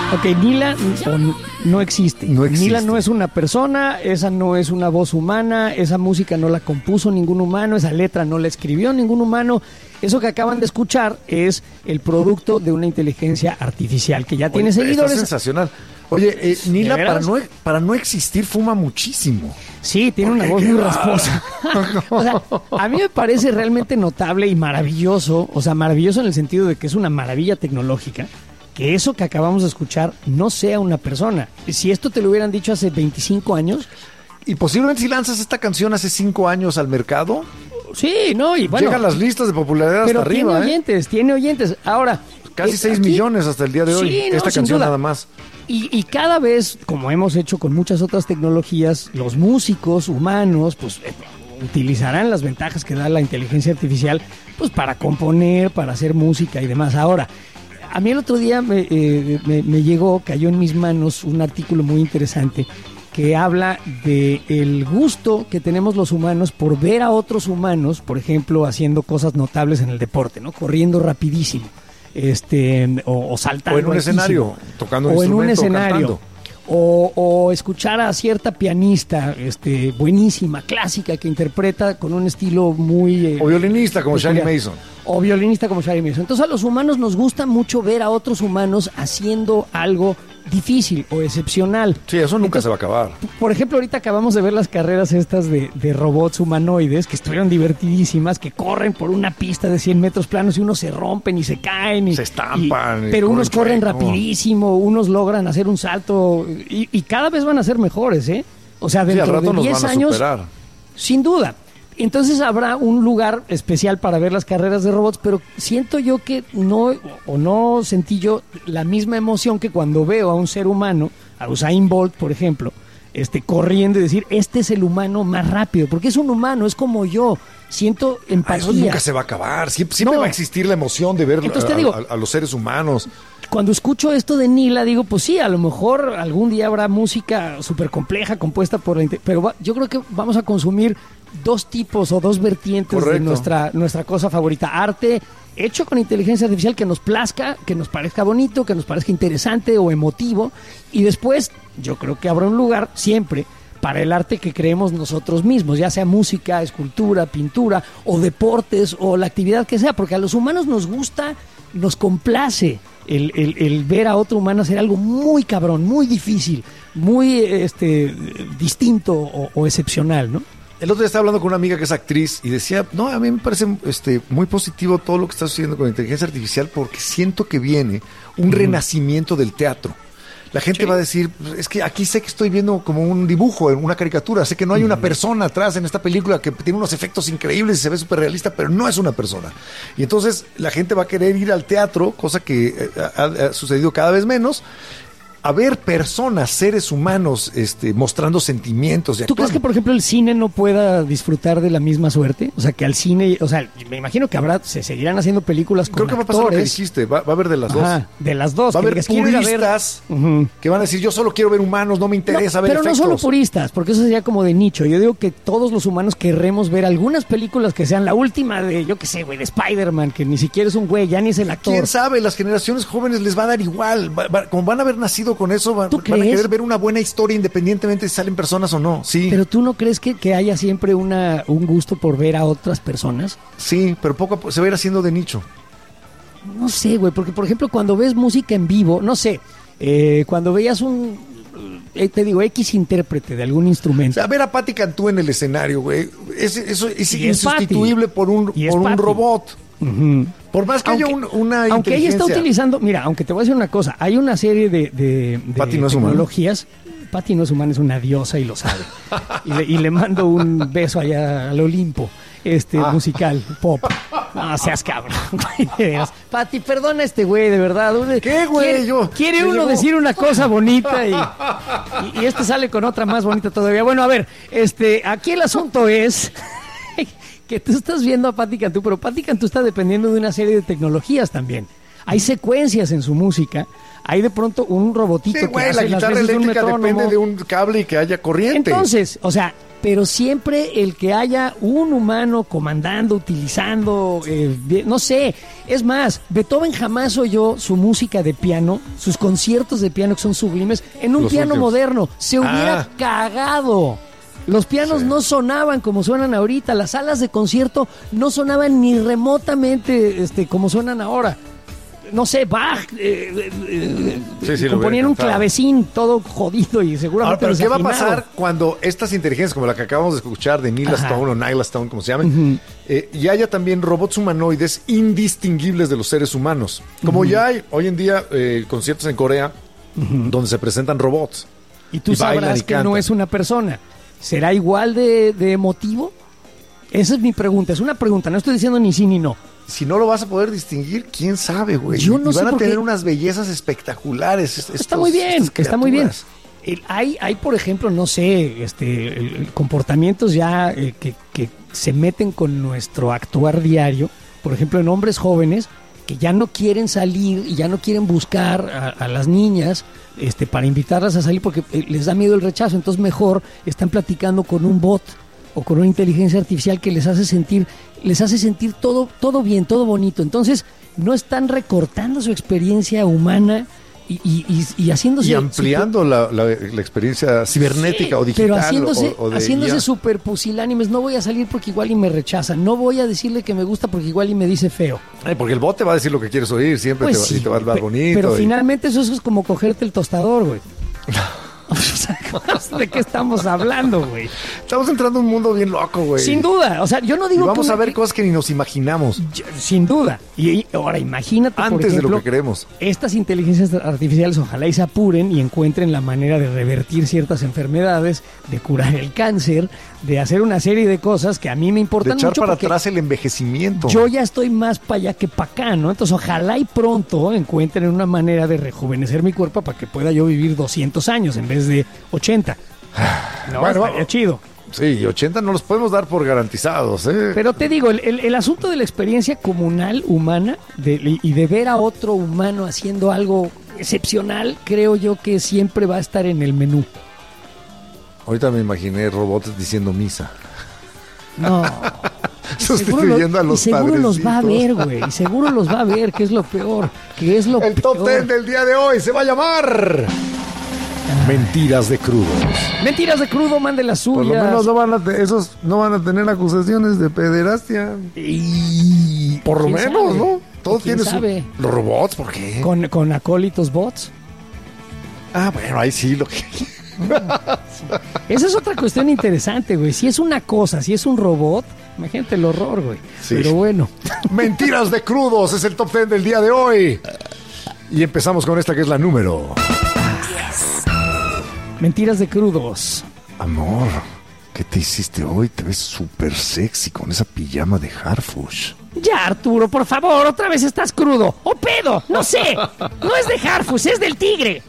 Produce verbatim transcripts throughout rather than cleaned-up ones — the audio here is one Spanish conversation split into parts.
Ok, Nila no, no existe. No existe. Nila no es una persona, esa no es una voz humana, esa música no la compuso ningún humano, esa letra no la escribió ningún humano. Eso que acaban de escuchar es el producto de una inteligencia artificial que ya tiene Oye, seguidores. Está sensacional. Oye, eh, Nila, para no, para no existir, fuma muchísimo. Sí, tiene una voz muy rasposa. O sea, a mí me parece realmente notable y maravilloso, o sea, maravilloso en el sentido de que es una maravilla tecnológica, que eso que acabamos de escuchar no sea una persona. Si esto te lo hubieran dicho hace veinticinco años... Y posiblemente si lanzas esta canción hace cinco años al mercado... Sí, no, y bueno... Llegan las listas de popularidad hasta arriba, tiene ¿eh? oyentes, tiene oyentes. Ahora... Casi seis millones hasta el día de hoy, sí, no, esta canción nada más. Y, y cada vez, como hemos hecho con muchas otras tecnologías, los músicos humanos, pues... Eh, utilizarán las ventajas que da la inteligencia artificial, pues para componer, para hacer música y demás. Ahora... A mí el otro día me, eh, me, me llegó, cayó en mis manos un artículo muy interesante que habla de el gusto que tenemos los humanos por ver a otros humanos, por ejemplo, haciendo cosas notables en el deporte, ¿no? Corriendo rapidísimo, este, o, o saltando. O en un altísimo, escenario, tocando un o en un instrumento, escenario. cantando. O, o escuchar a cierta pianista este, buenísima, clásica, que interpreta con un estilo muy... Eh, o violinista como Shari Mason. O violinista como Shari Mason. Entonces a los humanos nos gusta mucho ver a otros humanos haciendo algo difícil o excepcional. Sí, eso nunca Entonces, se va a acabar. Por ejemplo, ahorita acabamos de ver las carreras estas de, de robots humanoides que estuvieron divertidísimas, que corren por una pista de cien metros planos y unos se rompen y se caen. Y, se estampan. Y, pero unos corren chueco. rapidísimo, unos logran hacer un salto y, y cada vez van a ser mejores, ¿eh? O sea, dentro sí, al rato de diez años, superar. Sin duda. Entonces habrá un lugar especial para ver las carreras de robots, pero siento yo que no, o no sentí yo la misma emoción que cuando veo a un ser humano, a Usain Bolt, por ejemplo, este, corriendo y decir, este es el humano más rápido, porque es un humano, es como yo, siento empatía. Ah, eso nunca se va a acabar, siempre, siempre no. va a existir la emoción de ver a, digo, a, a los seres humanos. Cuando escucho esto de Nila, digo, pues sí, a lo mejor algún día habrá música súper compleja, compuesta por la... Pero va, yo creo que vamos a consumir dos tipos o dos vertientes Correcto. de nuestra, nuestra cosa favorita. Arte hecho con inteligencia artificial que nos plazca, que nos parezca bonito, que nos parezca interesante o emotivo. Y después, yo creo que habrá un lugar siempre para el arte que creemos nosotros mismos, ya sea música, escultura, pintura o deportes o la actividad que sea, porque a los humanos nos gusta, nos complace el, el, el ver a otro humano hacer algo muy cabrón, muy difícil, muy este, distinto o, o excepcional, ¿no? El otro día estaba hablando con una amiga que es actriz y decía, no, a mí me parece este, muy positivo todo lo que está sucediendo con la inteligencia artificial porque siento que viene un uh-huh. renacimiento del teatro. La gente sí. va a decir, es que aquí sé que estoy viendo como un dibujo, una caricatura, sé que no hay uh-huh. una persona atrás en esta película que tiene unos efectos increíbles y se ve súper realista, pero no es una persona. Y entonces la gente va a querer ir al teatro, cosa que eh, ha, ha sucedido cada vez menos, a ver personas, seres humanos, este, mostrando sentimientos. Y ¿Tú crees que, por ejemplo, el cine no pueda disfrutar de la misma suerte? O sea, que al cine, o sea, me imagino que habrá, se seguirán haciendo películas con Creo que actores. va a pasar lo que dijiste, va, va a haber de las Ajá, dos. de las dos. Va a haber que puristas ver... uh-huh. que van a decir, yo solo quiero ver humanos, no me interesa no, ver pero efectos. Pero no solo puristas, porque eso sería como de nicho. Yo digo que todos los humanos querremos ver algunas películas que sean la última de, yo qué sé, güey, de Spider-Man, que ni siquiera es un güey, ya ni es el actor. ¿Quién sabe? Las generaciones jóvenes les va a dar igual. Va, va, como van a haber nacido con eso, va, ¿Tú van a querer ver una buena historia independientemente si salen personas o no. Sí. Pero ¿tú no crees que, que haya siempre una, un gusto por ver a otras personas? Sí, pero poco a poco se va a ir haciendo de nicho. No sé, güey, porque por ejemplo cuando ves música en vivo, no sé, eh, cuando veías un, eh, te digo, X intérprete de algún instrumento. O sea, ver a Patti Cantú en el escenario, güey, es, eso es insustituible es por un, por un robot. Uh-huh. Por más que aunque, haya un, una aunque ella está utilizando, mira, aunque te voy a decir una cosa, hay una serie de, de, de Patti no es tecnologías. Patti no es humana, es una diosa y lo sabe. y, le, y le mando un beso allá al Olimpo, este ah. musical, pop. No seas cabrón. Patti, perdona a este güey, de verdad. ¿Qué güey? Quiere, Yo, quiere uno llevo... decir una cosa bonita y, y, y este sale con otra más bonita todavía. Bueno, a ver, este, aquí el asunto es que tú estás viendo a Patti Cantú, pero Patti Cantú está dependiendo de una serie de tecnologías también. Hay secuencias en su música, hay de pronto un robotito sí, que güey, hace la las guitarra veces de un eléctrica metrónomo. depende de un cable y que haya corriente. Entonces, o sea, pero siempre el que haya un humano comandando, utilizando, eh, no sé, es más, Beethoven jamás oyó su música de piano, sus conciertos de piano que son sublimes, en un Los piano últimos. moderno, se hubiera Ah. cagado. Los pianos Sí. no sonaban como suenan ahorita, las salas de concierto no sonaban ni remotamente este, como suenan ahora. No sé, Bach, eh, eh, Sí, sí, lo componían hubiera un cantado. clavecín todo jodido y seguramente Ahora, pero ¿qué va a desafinado. pasar cuando estas inteligencias, como la que acabamos de escuchar de Neil Ajá. Stone o Nyla Stone, como se llamen, eh, y haya también robots humanoides indistinguibles de los seres humanos? Como ya hay hoy en día eh, conciertos en Corea donde se presentan robots. Y tú y bailan sabrás y que no cantan. es una persona. ¿Será igual de, de emotivo? Esa es mi pregunta. Es una pregunta. No estoy diciendo ni sí ni no. Si no lo vas a poder distinguir, quién sabe, güey. Yo no y van sé a por tener qué. unas bellezas espectaculares. est- Está estos- muy bien, estas está muy bien. criaturas. El- hay, hay, por ejemplo, no sé, este, el- el comportamientos ya eh, que, que se meten con nuestro actuar diario. Por ejemplo, en hombres jóvenes que ya no quieren salir y ya no quieren buscar a, a las niñas este, para invitarlas a salir porque eh, les da miedo el rechazo. Entonces mejor están platicando con un bot o con una inteligencia artificial que les hace sentir, les hace sentir todo, todo bien, todo bonito. Entonces no están recortando su experiencia humana y, y, y, y haciéndose Y ampliando la, la- la experiencia cibernética Sí, o digital. pero haciéndose, o, o de haciéndose I A. súper pusilánimes. No voy a salir porque igual y me rechaza. No voy a decirle que me gusta porque igual y me dice feo. Ay, porque el bot te va a decir lo que quieres oír, siempre Pues te, va, sí, y te va a hablar pe- bonito. pero y- finalmente eso es como cogerte el tostador, güey. O sea, ¿de qué estamos hablando, güey? Estamos entrando en un mundo bien loco, güey. Sin duda. O sea, yo no Y digo vamos que a una- ver cosas que ni nos imaginamos Yo- sin duda. Y, y ahora imagínate, por antes ejemplo, de lo que queremos. estas inteligencias artificiales ojalá y se apuren y encuentren la manera de revertir ciertas enfermedades, de curar el cáncer, de hacer una serie de cosas que a mí me De importan echar mucho para porque atrás el envejecimiento. yo ya estoy más para allá que para acá, ¿no? Entonces ojalá y pronto encuentren una manera de rejuvenecer mi cuerpo para que pueda yo vivir doscientos años en vez de ochenta. No, Bueno, estaría chido. Sí, ochenta no los podemos dar por garantizados, ¿eh? Pero te digo, el, el- el asunto de la experiencia comunal humana de- y de ver a otro humano haciendo algo excepcional, creo yo que siempre va a estar en el menú. Ahorita me imaginé robots diciendo misa. No. Sustituyendo lo- a los y seguro los va a ver, padrecitos. güey. Y seguro los va a ver, que es lo peor. Que es lo El peor. top ten del día de hoy se va a llamar Mentiras de crudos. Mentiras de crudo, mande las Por suyas. lo menos no van a te- esos no van a tener acusaciones de pederastia. Y... Por lo ¿quién menos, sabe? ¿no? Todo ¿Quién tiene su... sabe? Los robots, ¿por qué? Con, con acólitos bots. Ah, bueno, ahí sí lo que... Esa es otra cuestión interesante, güey. Si es una cosa, si es un robot, imagínate el horror, güey. Sí. Pero bueno. Mentiras de crudos es el top ten del día de hoy. Y empezamos con esta que es la número. Mentiras de crudos. Amor, ¿qué te hiciste hoy? Te ves súper sexy con esa pijama de Harfush. Ya, Arturo, por favor, otra vez estás crudo. ¡O pedo! No sé. No es de Harfus, es del tigre.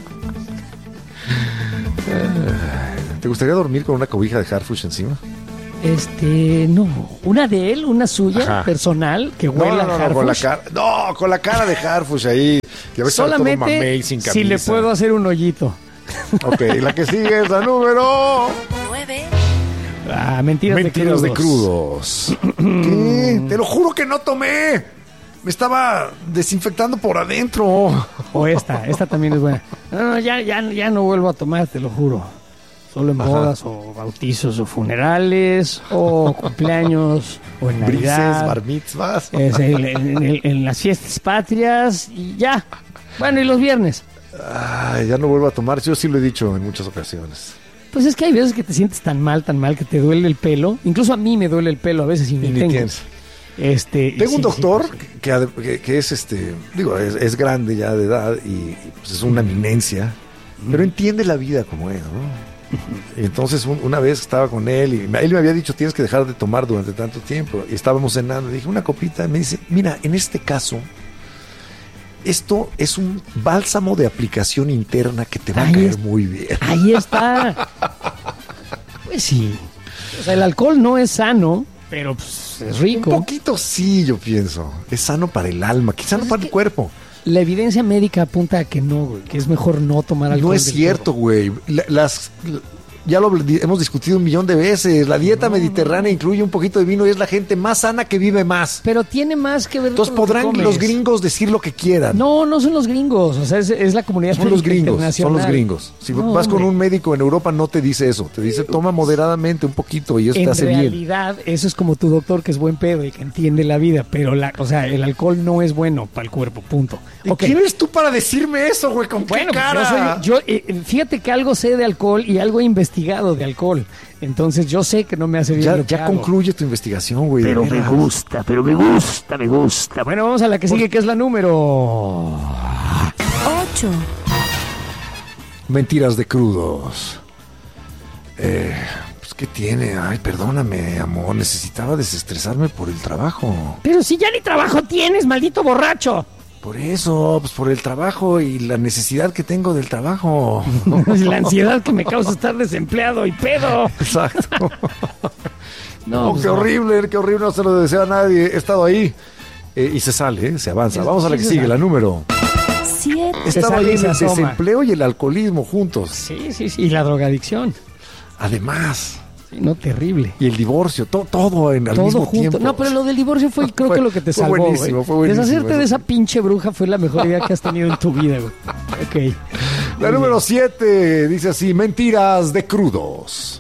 ¿Te gustaría dormir con una cobija de Harfush encima? Este, no. Una de él, una suya, Ajá. personal, que No, huela no, a no, no, con la Harfush. cara, no, con la cara de Harfush ahí. Ya ves, todo mamey, Solamente sin si le camisa. puedo hacer un hoyito. Ok, la que sigue es la número... nueve. Ah, mentiras, Mentiras de de crudos. crudos. ¿Qué? Te lo juro que no tomé. Me estaba desinfectando por adentro. O esta, esta también es buena. No, no, ya, ya, ya no vuelvo a tomar, te lo juro. Solo en Ajá. bodas o bautizos o funerales o cumpleaños o en Brises, Navidad. bar mitzvahs. Es el- en, el- en las fiestas patrias y ya. Bueno, y los viernes. Ay, ya no vuelvo a tomar. Yo sí lo he dicho en muchas ocasiones. Pues es que hay veces que te sientes tan mal, tan mal que te duele el pelo. Incluso a mí me duele el pelo a veces y ni, Y ni tengo. tienes. Este, Tengo sí, un doctor sí, sí. que, ade- que- que es este, digo, es, es grande ya de edad y, y, pues es una eminencia, pero entiende la vida como es, ¿no? Y entonces un- una vez estaba con él y me- él me había dicho tienes que dejar de tomar durante tanto tiempo y estábamos cenando, le dije una copita, y me dice, mira, en este caso esto es un bálsamo de aplicación interna que te va Ahí a caer es- muy bien. Ahí está. Pues sí. O sea, el alcohol no es sano, pero pues, es rico. Un poquito sí, yo pienso. Es sano para el alma, quizá no Pues es para que- el cuerpo. La evidencia médica apunta a que no, güey, que es mejor no tomar alcohol. No es cierto, güey. La, las... Ya lo hemos discutido un millón de veces. La dieta no, mediterránea no. incluye un poquito de vino y es la gente más sana que vive más. Pero tiene más que ver Entonces con podrán lo que los gringos decir lo que quieran. No, no son los gringos. O sea, es, es la comunidad son los gringos, internacional. Son los gringos. Si no, vas hombre. con un médico en Europa no te dice eso. Te dice toma moderadamente un poquito y eso en te hace bien. En realidad, eso es como tu doctor que es buen pedo y que entiende la vida. Pero, la, o sea, el alcohol no es bueno para el cuerpo, punto. ¿Y okay. quién eres tú para decirme eso, güey? ¿Con bueno, qué cara? Yo, soy, yo eh, fíjate que algo sé de alcohol y algo he investigado de alcohol. Entonces yo sé que no me hace bien. Ya, lo que ya hago. concluye tu investigación, güey. Pero me gusta, pero me gusta, me gusta. Bueno, vamos a la que sigue, que es la número ocho. Mentiras de crudos. Eh, pues, ¿qué tiene? Ay, perdóname, amor. Necesitaba desestresarme por el trabajo. Pero si ya ni trabajo tienes, maldito borracho. Por eso, pues por el trabajo y la necesidad que tengo del trabajo. La ansiedad que me causa estar desempleado y pedo. Exacto. No, oh, pues qué no. horrible, qué horrible, no se lo desea a nadie. He estado ahí eh, y se sale, eh, se avanza. Es, Vamos a la que sigue, sale. La número. Siete. Estaba ahí el desempleo y el alcoholismo juntos. Sí, sí, sí, y la drogadicción. Además. No, terrible. Y el divorcio, to, todo en al todo mismo junto. tiempo. No, pero lo del divorcio fue creo fue, que lo que te fue salvó, buenísimo, güey. Fue buenísimo. Deshacerte eso. de esa pinche bruja fue la mejor idea que has tenido en tu vida, güey. Ok. La Muy número siete dice así, mentiras de crudos.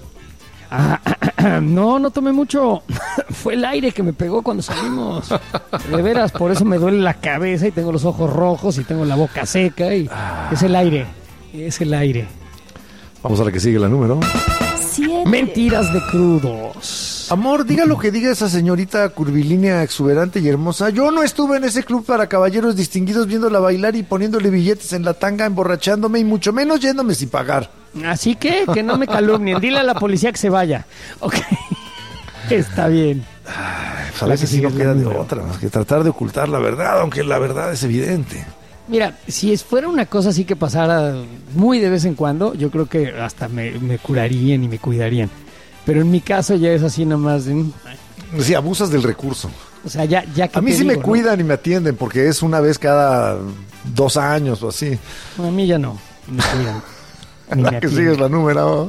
Ah, no, no tomé mucho. Fue el aire que me pegó cuando salimos. De veras, por eso me duele la cabeza y tengo los ojos rojos y tengo la boca seca y ah. es el aire. Es el aire. Vamos a la que sigue, la número. Siete. Mentiras de crudos. Amor, diga lo que diga esa señorita curvilínea, exuberante y hermosa. Yo no estuve en ese club para caballeros distinguidos viéndola bailar y poniéndole billetes en la tanga, emborrachándome y mucho menos yéndome sin pagar. Así que, que no me calumnien. Dile a la policía que se vaya. Ok. Está bien. Ay, pues a veces sí no queda de otra, más que tratar de ocultar la verdad, aunque la verdad es evidente. Mira, si fuera una cosa así que pasara muy de vez en cuando, yo creo que hasta me, me curarían y me cuidarían. Pero en mi caso ya es así nomás. ¿eh? Sí, abusas del recurso. O sea, ya, ya que a mí sí digo, me cuidan, ¿no? Y me atienden, porque es una vez cada dos años o así. A mí ya no, me cuidan. Ni la me que atienden. sigues la número.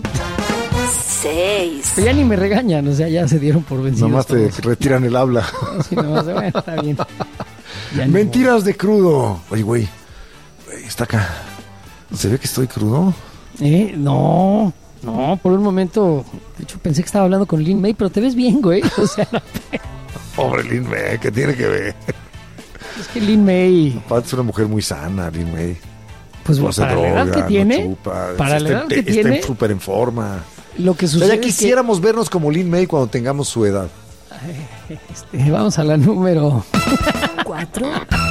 Seis. Pero ya ni me regañan, o sea, ya se dieron por vencidos. Nomás te todos. retiran el habla. Sí, nomás, bueno, está bien. Ya Mentiras de crudo. Oye, güey, está acá. ¿Se ve que estoy crudo? Eh, no, no, por un momento, de hecho pensé que estaba hablando con Lin May, pero te ves bien, güey. O sea, no. Pobre Lin May, ¿qué tiene que ver? Es que Lin May... Aparte es una mujer muy sana, Lin May. Pues no bueno, para droga, la edad que tiene, no chupa, para la edad que está tiene, está súper en forma. Lo que sucede o sea, ya quisiéramos es que... vernos como Lin May cuando tengamos su edad. Este, vamos a la número cuatro.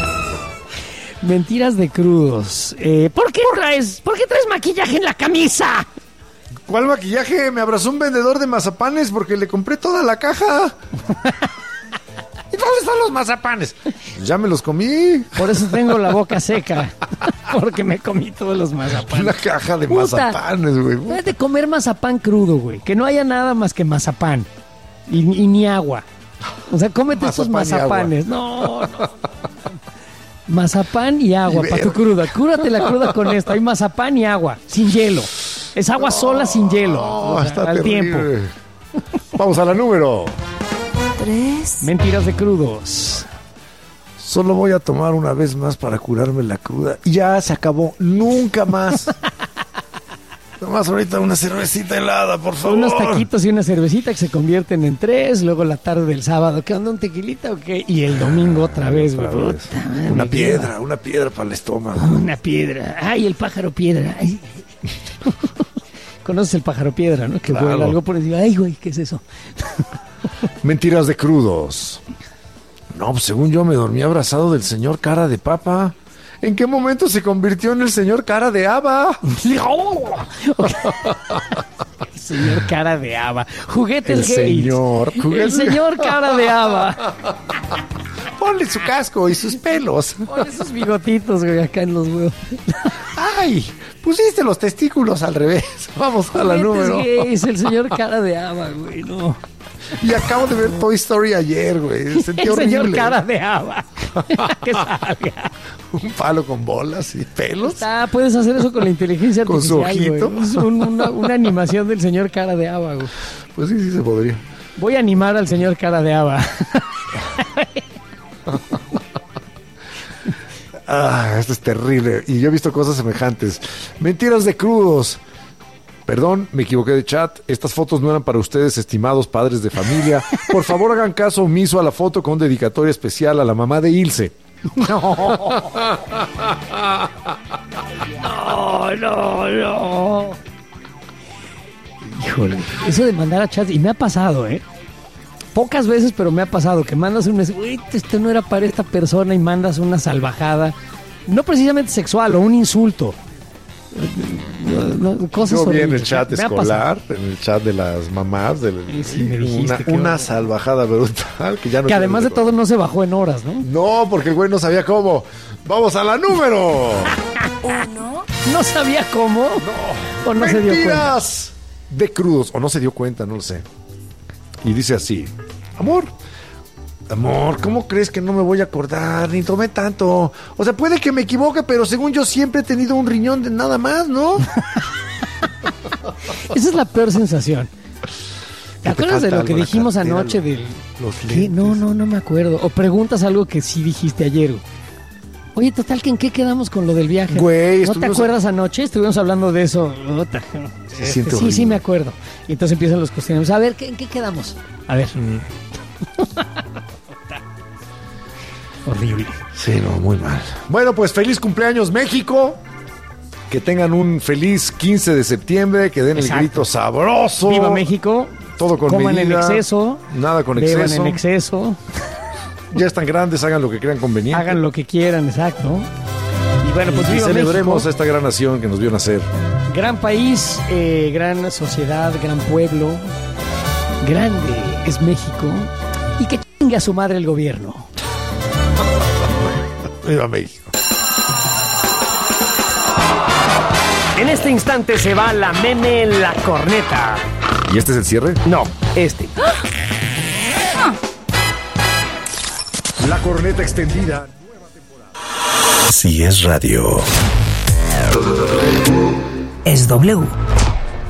Mentiras de crudos. Eh, ¿Por qué traes, por qué traes maquillaje en la camisa? ¿Cuál maquillaje? Me abrazó un vendedor de mazapanes porque le compré toda la caja. ¿Y dónde están los mazapanes? Ya me los comí. Por eso tengo la boca seca. Porque me comí todos los mazapanes. Una caja de Puta, mazapanes, güey. Debes de comer mazapán crudo, güey. Que no haya nada más que mazapán. Y, y ni agua. O sea, cómete estos mazapanes. No, no. Mazapán y agua para tu cruda. Cúrate la cruda con esto. Hay mazapán y agua. Sin hielo. Es agua no, sola sin hielo. No, o sea, está al terrible. tiempo. Vamos a la número. Tres. Mentiras de crudos. Solo voy a tomar una vez más para curarme la cruda. Y ya se acabó. Nunca más. Nomás ahorita una cervecita helada, por favor. Unos taquitos y una cervecita que se convierten en tres. Luego la tarde del sábado. ¿Qué onda? ¿Un tequilita o qué? Y el domingo otra vez, güey. Una piedra, una piedra para el estómago. Una piedra. Ay, el pájaro piedra. Ay. Conoces el pájaro piedra, ¿no? Que claro. vuela algo por encima. Ay, güey, ¿qué es eso? Mentiras de crudos. No, pues según yo me dormí abrazado del señor cara de papa. ¿En qué momento se convirtió en el señor cara de haba? El señor cara de haba. Juguetes el gays. Señor, juguetes... El señor cara de haba. Ponle su casco y sus pelos. Ponle sus bigotitos, güey, acá en los huevos. Ay, pusiste los testículos al revés. Vamos a la Juguetes número. gays, el señor cara de haba, güey, no. Y acabo de ver Toy Story ayer, güey. Sentí el horrible. señor cara de haba. Que salga. Un palo con bolas y pelos. Está, puedes hacer eso con la inteligencia Con artificial. su ojito. Güey. Es un- una, una animación del señor Cara de Haba, güey. Pues sí, sí se podría. Voy a animar al señor Cara de Haba. Ah, esto es terrible. Y yo he visto cosas semejantes. Mentiras de crudos. Perdón, me equivoqué de chat. Estas fotos no eran para ustedes, estimados padres de familia. Por favor, hagan caso omiso a la foto con dedicatoria especial a la mamá de Ilse. No, no, no. Híjole, eso de mandar a chats, y me ha pasado, ¿eh? Pocas veces, pero me ha pasado que mandas un mensaje, uy, esto no era para esta persona, y mandas una salvajada, no precisamente sexual, o un insulto. No, no, cosas Yo vi en horribles. el chat Me ha escolar, en el chat de las mamás, del- Sí, sí, me dijiste una, que una iba a- salvajada brutal. Que, ya no Que además de quiero todo no se bajó en horas, ¿no? No, porque el güey no sabía cómo. ¡Vamos a la número! Uno, No sabía cómo. No. O no se dio cuenta. ¡Mentiras! De crudos. O no se dio cuenta, no lo sé. Y dice así. Amor. Amor, ¿cómo crees que no me voy a acordar? Ni tomé tanto. O sea, puede que me equivoque, pero según yo siempre he tenido un riñón de nada más, ¿no? Esa es la peor sensación. ¿Te te acuerdas de falta lo que algo en la dijimos cartera, anoche los- del... los ¿Qué? lentes. No, no, no me acuerdo. O preguntas algo que sí dijiste ayer. Oye, total, que ¿en qué quedamos con lo del viaje? Güey, ¿No te estuvimos- acuerdas anoche? Estuvimos hablando de eso. Puta. Se siente sí, horrible. sí me acuerdo. Y entonces empiezan los cuestionamientos. A ver, ¿qué- ¿en qué quedamos? A ver. Horrible. Sí, no, muy mal. Bueno, pues feliz cumpleaños, México. Que tengan un feliz quince de septiembre, que den Exacto. el grito sabroso. Viva México. Todo con Coman medida. en exceso. Nada con Beban exceso. en exceso. Ya están grandes, hagan lo que crean conveniente. Hagan lo que quieran, exacto. Y bueno, pues y viva celebremos México. a esta gran nación que nos vio nacer. Gran país, eh, gran sociedad, gran pueblo. Grande es México. Y que chingue a su madre el gobierno. Viva México. En este instante se va la meme la corneta. ¿Y este es el cierre? No, este. La corneta extendida. Si es radio. es W.